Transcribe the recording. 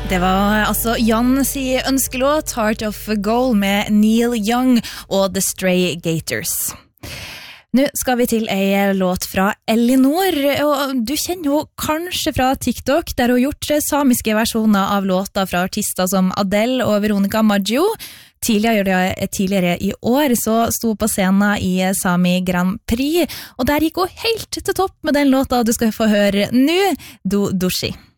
Det var altså Jan si ønskelåt Heart of Gold med Neil Young og The Stray Gators. Nå skal vi til en låt fra Elinor, og du kjenner jo kanskje fra TikTok, der hun har gjort samiske versjoner av låter fra artister som Adele og Veronica Maggio. Tidligere i år så sto hun på scenen i Sami Grand Prix, og der gikk hun helt til topp med den låta du skal få høre nå, Do Doshi.